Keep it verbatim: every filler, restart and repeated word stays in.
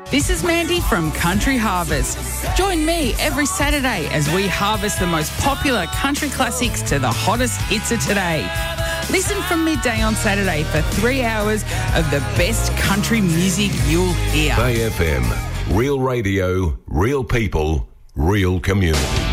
This is Mandy from Country Harvest. Join me every Saturday as we harvest the most popular country classics to the hottest hits of today. Listen from midday on Saturday for three hours of the best country music you'll hear. Bay F M, real radio, real people, real community.